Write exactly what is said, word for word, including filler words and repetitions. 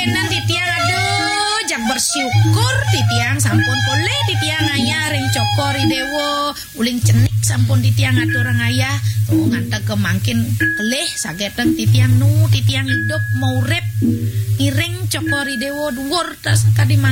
kesuwenan titiang aduh jak bersyukur titiang sampun pole titiang ayah ring cokor dewo uling cenik sampun titiang aturang ayah tuh ngantek kemangkin kelih sageteng titiang nu titiang hidup mau rep iring cokor dewo dhuwur tas kadimang